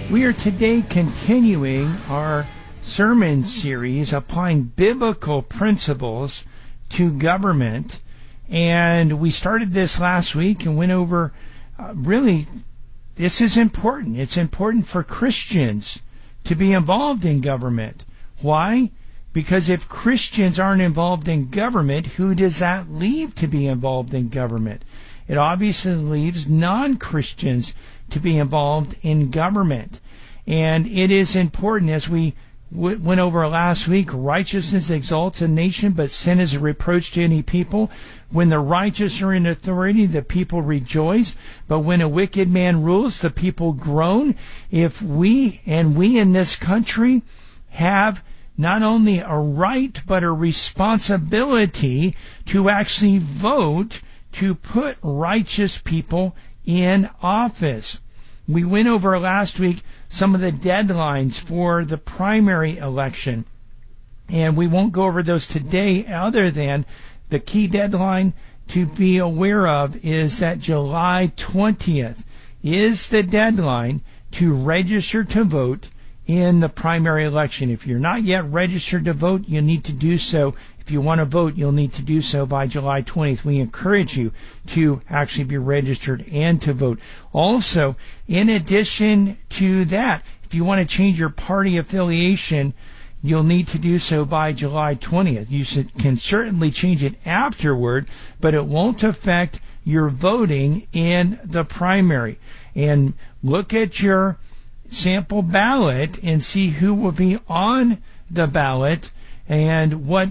We are today continuing our sermon series applying biblical principles to government, and we started this last week and went over really this is important. It's important for Christians to be involved in government. Why? Because if Christians aren't involved in government, who does that leave to be involved in government? It obviously leaves non-Christians to be involved in government. And it is important, as we went over last week, righteousness exalts a nation, but sin is a reproach to any people. When the righteous are in authority, the people rejoice. But when a wicked man rules, the people groan. If we in this country have not only a right, but a responsibility to actually vote to put righteous people in office. We went over last week some of the deadlines for the primary election, and we won't go over those today, other than the key deadline to be aware of is that July 20th is the deadline to register to vote in the primary election. If you're not yet registered to vote, you need to do so. If you want to vote, you'll need to do so by July 20th. We encourage you to actually be registered and to vote. Also, in addition to that, if you want to change your party affiliation, you'll need to do so by July 20th. You can certainly change it afterward, but it won't affect your voting in the primary. And look at your sample ballot and see who will be on the ballot and what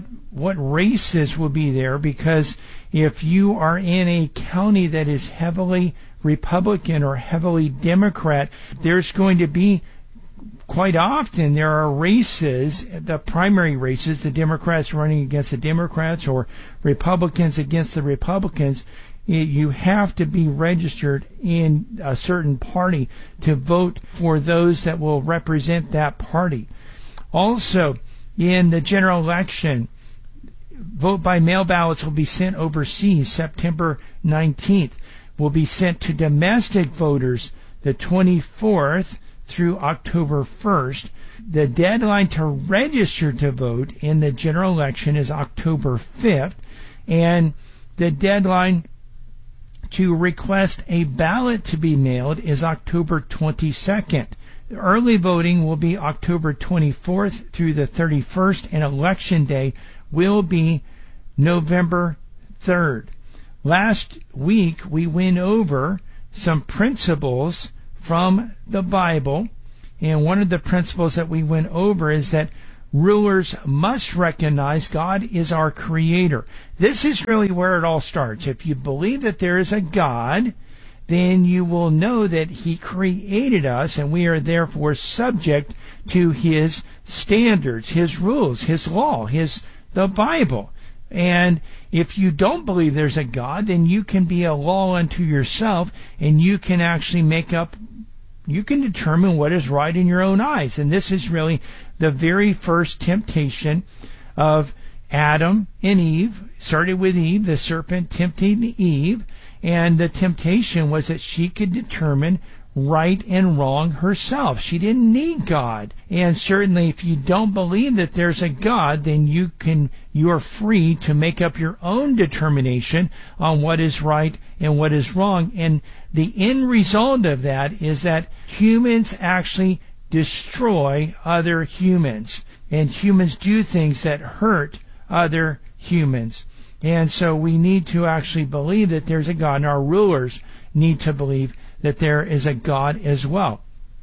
races will be there, because if you are in a county that is heavily Republican or heavily Democrat, there's going to be quite often there are races, the primary races, the Democrats running against the Democrats or Republicans against the Republicans. You have to be registered in a certain party to vote for those that will represent that party. Also, in the general election, vote by mail ballots will be sent overseas September 19th, will be sent to domestic voters the 24th through October 1st. The deadline to register to vote in the general election is October 5th, and the deadline to request a ballot to be mailed is October 22nd. The early voting will be October 24th through the 31st, and Election Day will be November 3rd. Last week, we went over some principles from the Bible, and one of the principles that we went over is that rulers must recognize God is our creator. This is really where it all starts. If you believe that there is a God, then you will know that he created us, and we are therefore subject to his standards, his rules, his law, the Bible. And if you don't believe there's a God, then you can be a law unto yourself, and you can actually you can determine what is right in your own eyes. And this is really the very first temptation of Adam and Eve. Started with Eve, the serpent tempting Eve, and the temptation was that she could determine right and wrong herself. She didn't need God. And certainly if you don't believe that there's a God, then you are free to make up your own determination on what is right and what is wrong. And the end result of that is that humans actually destroy other humans, and humans do things that hurt other humans. And so we need to actually believe that there's a God, and our rulers need to believe that there is a God as well.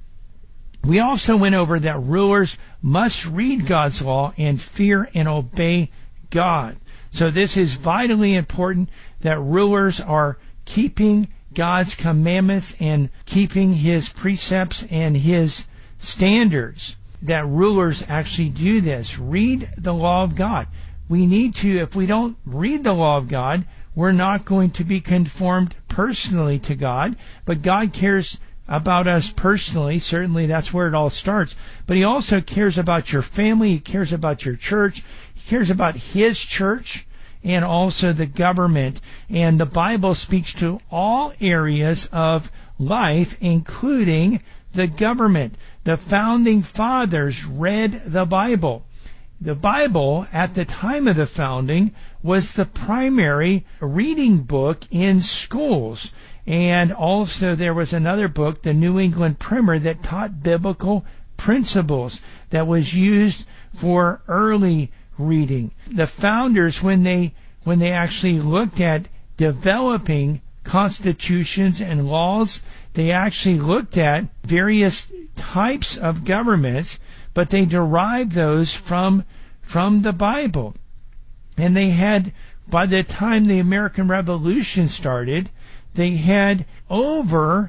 We also went over that rulers must read God's law and fear and obey God. So this is vitally important, that rulers are keeping God's commandments and keeping his precepts and his standards, that rulers actually do this. Read the law of God. We need to, if we don't read the law of God, we're not going to be conformed personally to God, but God cares about us personally. Certainly that's where it all starts. But he also cares about your family. He cares about your church. He cares about his church and also the government. And the Bible speaks to all areas of life, including the government. The founding fathers read the Bible. The Bible, at the time of the founding, was the primary reading book in schools. And also there was another book, the New England Primer, that taught biblical principles that was used for early reading. The founders, when they actually looked at developing constitutions and laws, they actually looked at various types of governments, but they derived those from the Bible. And they had, by the time the American Revolution started, they had over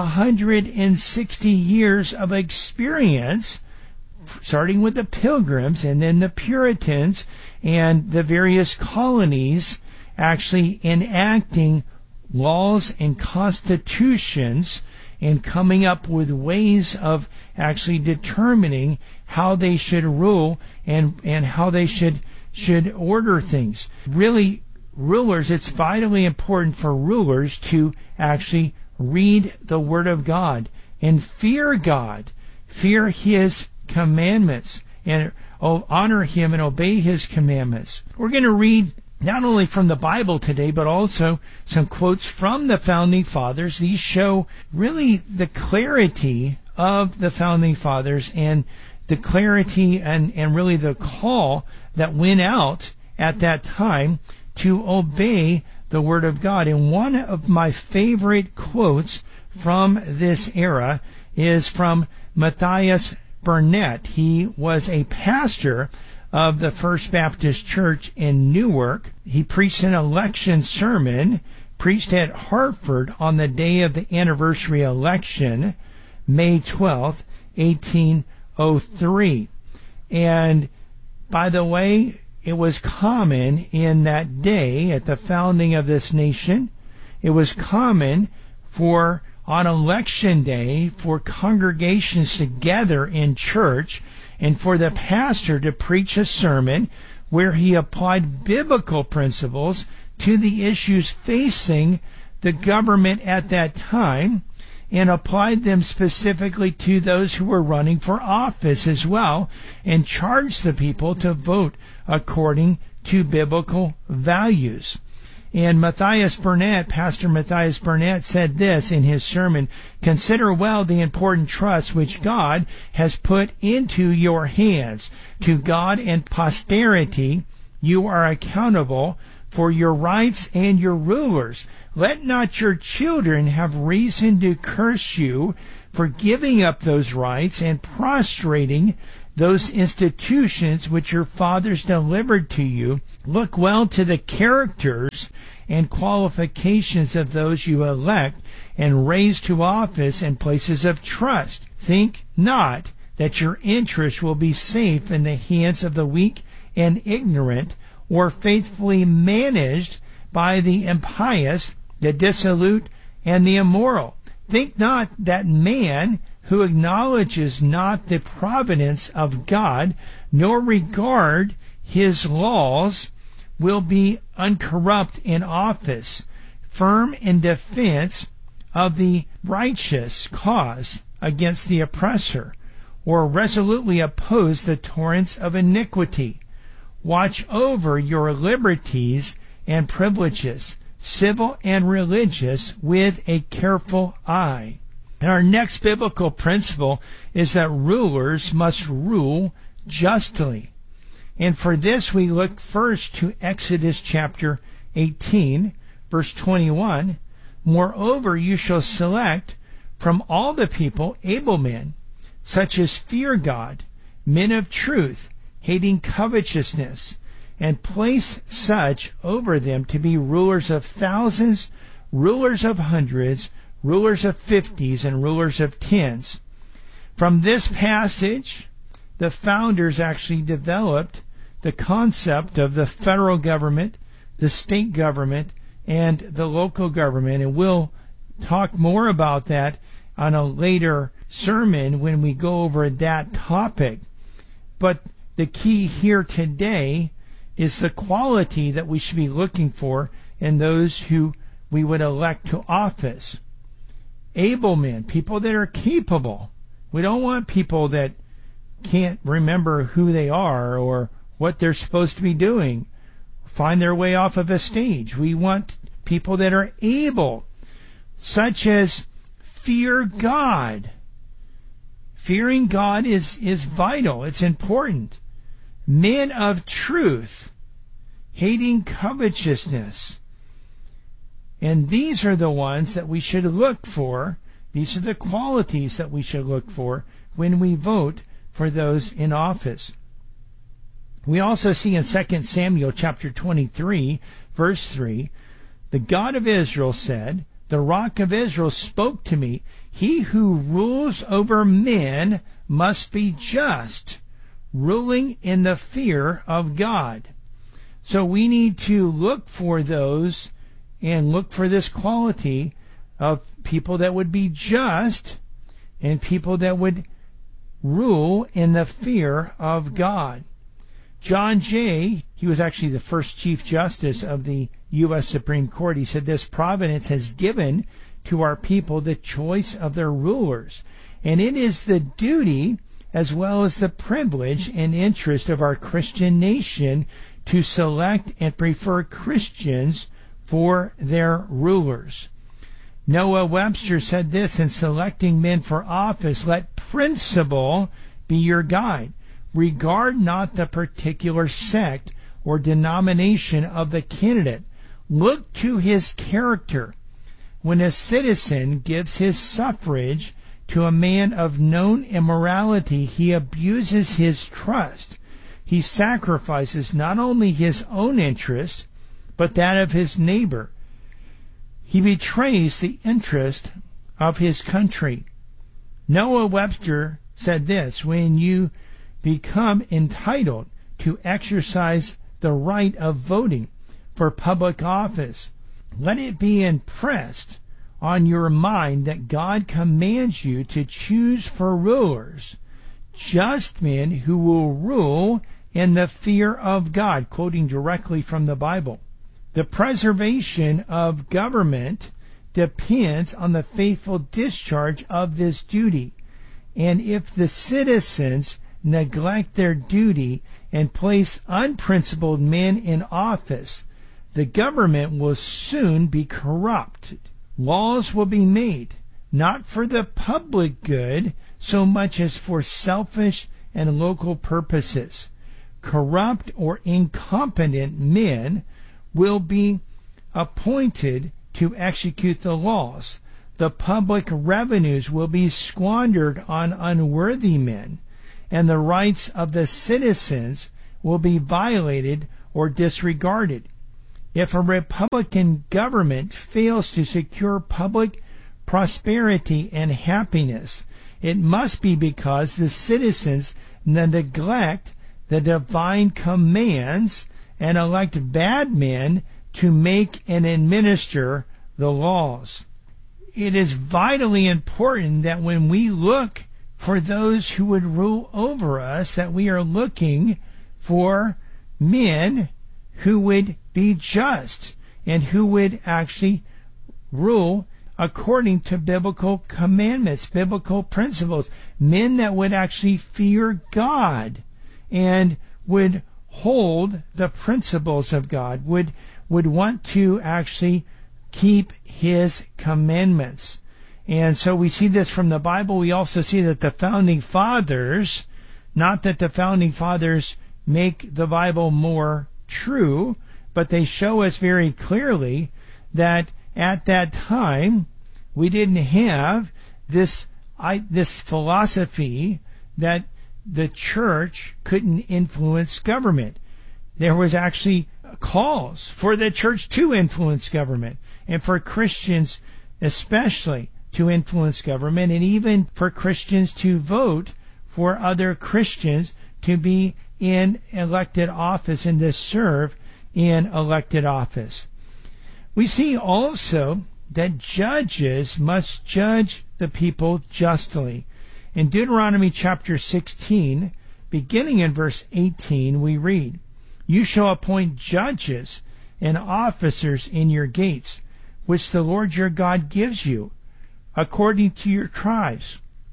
160 years of experience, starting with the Pilgrims and then the Puritans and the various colonies, actually enacting laws and constitutions and coming up with ways of actually determining how they should rule and how they should order things. Really, rulers, it's vitally important for rulers to actually read the Word of God and fear God, fear His commandments, and honor Him and obey His commandments. We're going to read not only from the Bible today, but also some quotes from the Founding Fathers. These show really the clarity of the Founding Fathers and the clarity and really the call that went out at that time to obey the Word of God. And one of my favorite quotes from this era is from Matthias Burnett. He was a pastor of the First Baptist Church in Newark. He preached an election sermon, preached at Hartford on the day of the anniversary election, May 12th, 1803. And by the way, it was common in that day, at the founding of this nation, it was common for, on election day, for congregations to gather in church and for the pastor to preach a sermon where he applied biblical principles to the issues facing the government at that time and applied them specifically to those who were running for office as well, and charged the people to vote according to biblical values. And Pastor Matthias Burnett said this in his sermon: "Consider well the important trust which God has put into your hands. To God and posterity you are accountable for your rights and your rulers. Let not your children have reason to curse you for giving up those rights and prostrating those institutions which your fathers delivered to you. Look well to the characters and qualifications of those you elect and raise to office and places of trust. Think not that your interest will be safe in the hands of the weak and ignorant, or faithfully managed by the impious, the dissolute, and the immoral. Think not that man who acknowledges not the providence of God, nor regard His laws, will be uncorrupt in office, firm in defense of the righteous cause against the oppressor, or resolutely oppose the torrents of iniquity. Watch over your liberties and privileges, civil and religious, with a careful eye." And our next biblical principle is that rulers must rule justly. And for this we look first to Exodus chapter 18, verse 21. "Moreover, you shall select from all the people able men, such as fear God, men of truth, hating covetousness, and place such over them to be rulers of thousands, rulers of hundreds, rulers of fifties, and rulers of tens." From this passage, the founders actually developed the concept of the federal government, the state government, and the local government. And we'll talk more about that on a later sermon when we go over that topic. But the key here today is the quality that we should be looking for in those who we would elect to office. Able men, people that are capable, We don't want people that can't remember who they are or what they're supposed to be doing, find their way off of a stage. We want people that are able, such as fear God. Fearing God is vital. It's important. Men of truth, hating covetousness. And these are the ones that we should look for. These are the qualities that we should look for when we vote for those in office. We also see in 2 Samuel chapter 23, verse 3, the God of Israel said, "The Rock of Israel spoke to me, he who rules over men must be just, ruling in the fear of God." So we need to look for those and look for this quality of people that would be just and people that would rule in the fear of God. John Jay, he was actually the first Chief Justice of the U.S. Supreme Court. He said, "This providence has given to our people the choice of their rulers, and it is the duty as well as the privilege and interest of our Christian nation to select and prefer Christians for their rulers." Noah Webster said this, "In selecting men for office, let principle be your guide. Regard not the particular sect or denomination of the candidate. Look to his character. When a citizen gives his suffrage to a man of known immorality, he abuses his trust. He sacrifices not only his own interest, but that of his neighbor. He betrays the interest of his country." Noah Webster said this, "When you become entitled to exercise the right of voting for public office, let it be impressed on your mind that God commands you to choose for rulers just men who will rule in the fear of God," quoting directly from the Bible. The preservation of government depends on the faithful discharge of this duty, and if the citizens neglect their duty and place unprincipled men in office, the government will soon be corrupted. Laws will be made, not for the public good so much as for selfish and local purposes. Corrupt or incompetent men will be appointed to execute the laws. The public revenues will be squandered on unworthy men, and the rights of the citizens will be violated or disregarded. If a Republican government fails to secure public prosperity and happiness, it must be because the citizens neglect the divine commands and elect bad men to make and administer the laws. It is vitally important that when we look for those who would rule over us, that we are looking for men who would be just and who would actually rule according to biblical commandments, biblical principles, men that would actually fear God and would hold the principles of God, would want to actually keep his commandments. And so we see this from the Bible. We also see that the founding fathers, not that the founding fathers make the Bible more true, but they show us very clearly that at that time we didn't have this philosophy that the church couldn't influence government. There was actually calls for the church to influence government, and for Christians especially to influence government, and even for Christians to vote for other Christians to be in elected office and to serve in elected office. We see also that judges must judge the people justly. In Deuteronomy chapter 16, beginning in verse 18, we read, "You shall appoint judges and officers in your gates, which the Lord your God gives you, according to your tribes.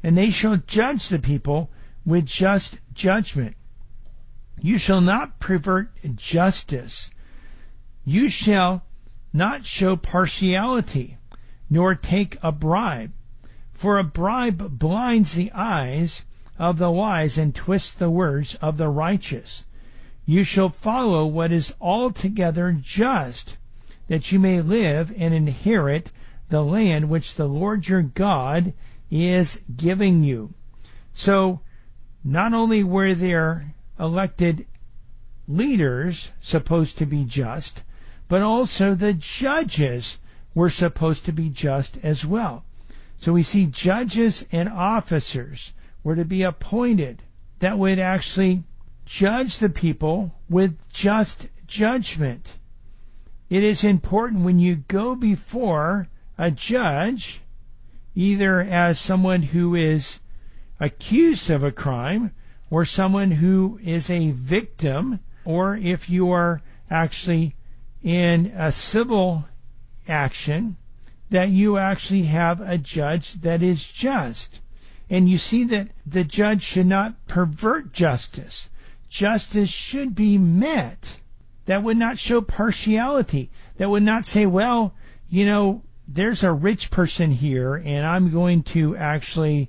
and they shall judge the people with just judgment. You shall not pervert justice. You shall not show partiality, nor take a bribe. For a bribe blinds the eyes of the wise and twists the words of the righteous. You shall follow what is altogether just, that you may live and inherit the land which the Lord your God is giving you. So, not only were there elected leaders supposed to be just, but also the judges were supposed to be just as well. So we see judges and officers were to be appointed that would actually judge the people with just judgment. It is important when you go before a judge, either as someone who is accused of a crime or someone who is a victim, or if you are actually in a civil action, that you actually have a judge that is just. And you see that the judge should not pervert justice. Justice should be met. That would not show partiality. That would not say, well, there's a rich person here, and I'm going to actually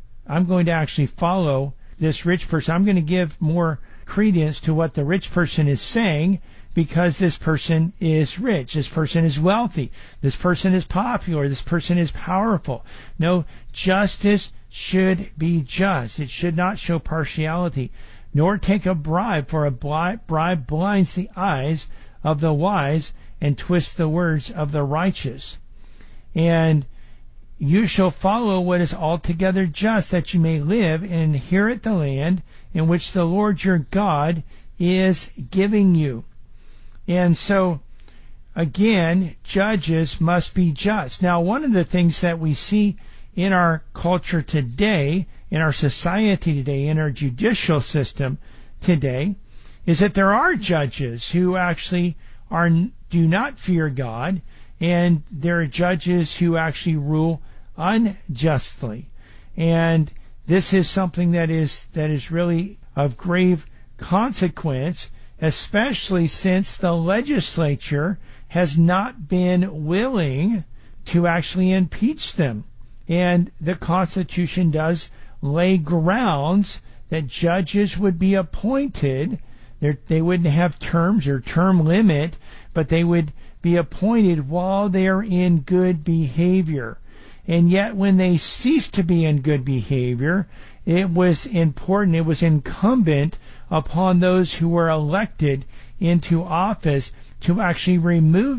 follow this rich person. I'm going to give more credence to what the rich person is saying because this person is rich. This person is wealthy. This person is popular. This person is powerful. No, justice should be just. It should not show partiality, nor take a bribe, for a bribe blinds the eyes of the wise and twists the words of the righteous. And you shall follow what is altogether just, that you may live and inherit the land in which the Lord your God is giving you. And so, again, judges must be just. Now, one of the things that we see in our culture today, in our society today, in our judicial system today, is that there are judges who actually do not fear God, and there are judges who actually rule unjustly. And this is something that is really of grave consequence, especially since the legislature has not been willing to actually impeach them. And the Constitution does lay grounds that judges would be appointed. They wouldn't have terms or term limit, but they would be appointed while they're in good behavior. And yet when they cease to be in good behavior, it was incumbent upon those who were elected into office to actually remove